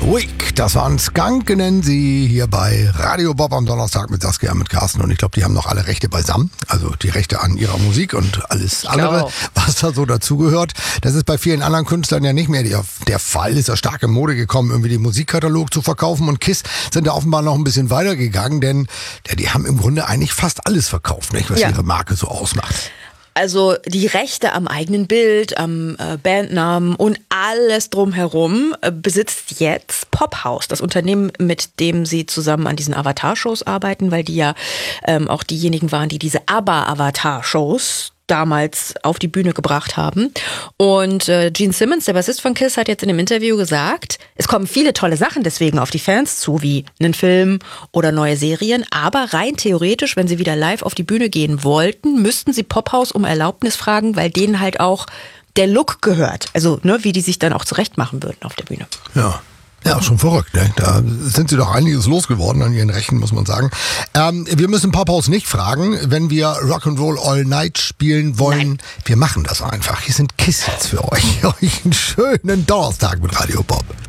Week, das waren Skunk, nennen sie hier bei Radio Bob am Donnerstag mit Saskia, mit Carsten. Und ich glaube, die haben noch alle Rechte beisammen. Also die Rechte an ihrer Musik und alles andere, was da so dazugehört. Das ist bei vielen anderen Künstlern ja nicht mehr der Fall. Ist ja stark in Mode gekommen, irgendwie den Musikkatalog zu verkaufen. Und KISS sind da offenbar noch ein bisschen weitergegangen, denn die haben im Grunde eigentlich fast alles verkauft, nicht, was ihre Marke so ausmacht. Also die Rechte am eigenen Bild, am Bandnamen und alles drumherum besitzt jetzt Pophaus, das Unternehmen, mit dem sie zusammen an diesen Avatar-Shows arbeiten, weil die ja auch diejenigen waren, die diese ABBA-Avatar-Shows damals auf die Bühne gebracht haben. Und Gene Simmons, der Bassist von KISS, hat jetzt in einem Interview gesagt, es kommen viele tolle Sachen deswegen auf die Fans zu, wie einen Film oder neue Serien, aber rein theoretisch, wenn sie wieder live auf die Bühne gehen wollten, müssten sie Pophaus um Erlaubnis fragen, weil denen halt auch der Look gehört. Also, wie die sich dann auch zurechtmachen würden auf der Bühne. Ja, schon verrückt, ne? Da sind sie doch einiges losgeworden an ihren Rechten, muss man sagen. Wir müssen Pophaus nicht fragen, wenn wir Rock'n'Roll All Night spielen wollen. Nein. Wir machen das einfach. Hier sind KISS jetzt für euch. Euch einen schönen Donnerstag mit Radio Bob.